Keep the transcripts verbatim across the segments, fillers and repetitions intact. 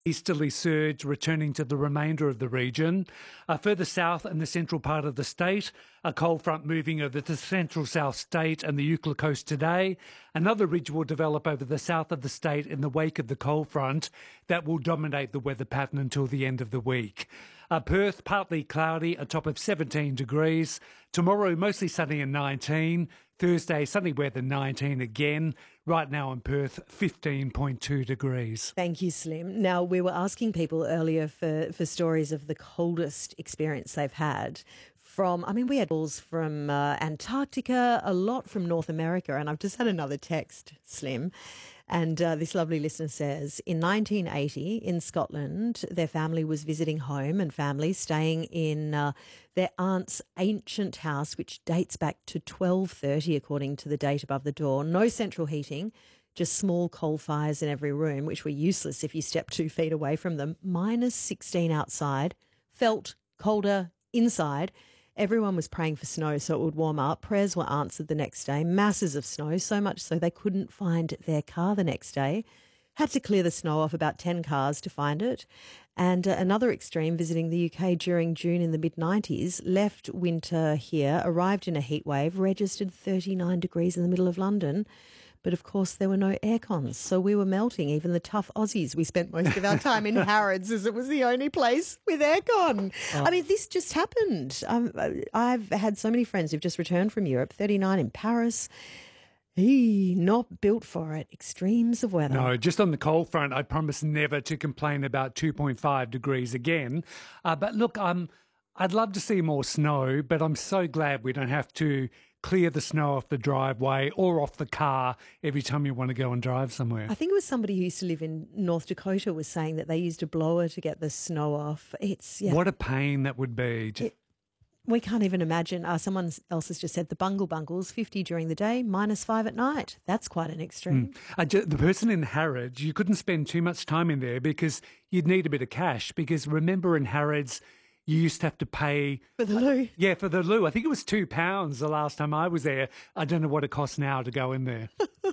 Easterly surge returning to the remainder of the region. Uh, further south in the central part of the state, a cold front moving over the central south state and the Eucla coast today. Another ridge will develop over the south of the state in the wake of the cold front that will dominate the weather pattern until the end of the week. Uh, Perth, partly cloudy, a top of seventeen degrees. Tomorrow, mostly sunny and nineteen. Thursday, sunny weather, nineteen again. Right now in Perth, fifteen point two degrees. Thank you, Slim. Now, we were asking people earlier for, for stories of the coldest experience they've had. From, I mean, we had calls from uh, Antarctica, a lot from North America, and I've just had another text, Slim. And uh, this lovely listener says, in nineteen eighty in Scotland, their family was visiting home and family staying in uh, their aunt's ancient house, which dates back to twelve thirty, according to the date above the door. No central heating, just small coal fires in every room, which were useless if you stepped two feet away from them. minus sixteen outside, felt colder inside. Everyone was praying for snow so it would warm up. Prayers were answered the next day. Masses of snow, so much so they couldn't find their car the next day. Had to clear the snow off about ten cars to find it. And uh, another extreme, visiting the U K during June in the mid nineties, left winter here, arrived in a heat wave, registered thirty-nine degrees in the middle of London. But, of course, there were no air cons, so we were melting. Even the tough Aussies, we spent most of our time in Harrods as it was the only place with aircon. Oh. I mean, this just happened. Um, I've had so many friends who've just returned from Europe, thirty-nine in Paris. He not built for it. Extremes of weather. No, just on the cold front, I promise never to complain about two point five degrees again. Uh, but look, um, I'd love to see more snow, but I'm so glad we don't have to clear the snow off the driveway or off the car every time you want to go and drive somewhere. I think it was somebody who used to live in North Dakota was saying that they used a blower to get the snow off. It's yeah. What a pain that would be. It, we can't even imagine. Uh, someone else has just said the bungle bungles, fifty during the day, minus five at night. That's quite an extreme. Mm. Uh, ju- the person in Harrods, you couldn't spend too much time in there because you'd need a bit of cash, because remember in Harrods, you used to have to pay for the loo. Yeah, for the loo. I think it was two pounds the last time I was there. I don't know what it costs now to go in there.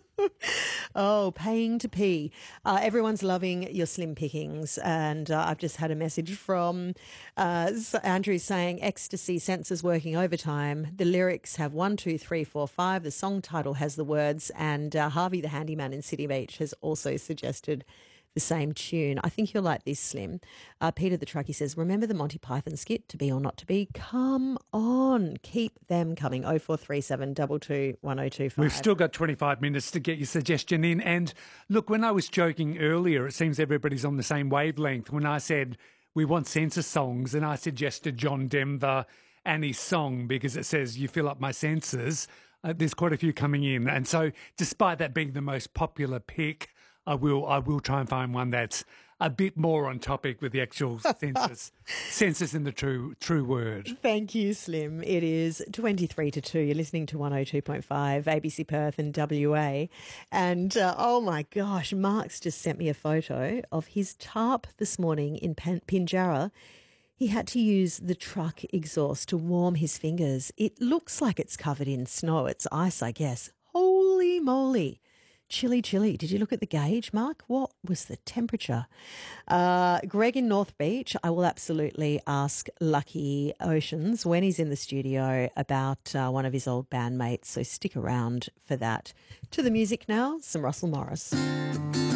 Oh, paying to pee. Uh, everyone's loving your slim pickings. And uh, I've just had a message from uh, Andrew saying ecstasy sensors working overtime. The lyrics have one, two, three, four, five. The song title has the words. And uh, Harvey the handyman in City Beach has also suggested the same tune. I think you'll like this, Slim. Uh, Peter the Truckie says, remember the Monty Python skit, To Be or Not To Be? Come on, keep them coming. oh four three seven, two two, one oh two five. We've still got twenty-five minutes to get your suggestion in. And look, when I was joking earlier, it seems everybody's on the same wavelength. When I said we want census songs and I suggested John Denver and his song because it says you fill up my senses, uh, there's quite a few coming in. And so despite that being the most popular pick, I will I will try and find one that's a bit more on topic with the actual census, census in the true true word. Thank you, Slim. It is twenty-three to two. You're listening to one oh two point five, A B C Perth and W A. And, uh, oh, my gosh, Mark's just sent me a photo of his tarp this morning in Pen- Pinjarra. He had to use the truck exhaust to warm his fingers. It looks like it's covered in snow. It's ice, I guess. Holy moly. Chilly, chilly. Did you look at the gauge, Mark? What was the temperature? Uh, Greg in North Beach, I will absolutely ask Lucky Oceans when he's in the studio about uh, one of his old bandmates, so stick around for that. To the music now, some Russell Morris.